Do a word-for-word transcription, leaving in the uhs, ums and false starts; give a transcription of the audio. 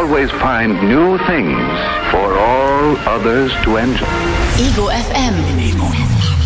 always find new things for all others to enjoy. Ego F M. Ego F M.